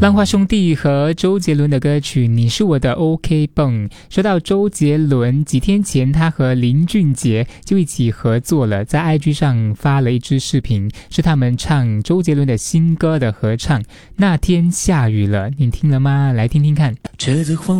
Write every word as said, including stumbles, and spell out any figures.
浪花兄弟和周杰伦的歌曲《你是我的 OK 泵》。说到周杰伦，几天前他和林俊杰就一起合作了，在 I G 上发了一支视频，是他们唱周杰伦的新歌的合唱。那天下雨了，你听了吗？来听听看。 车子晃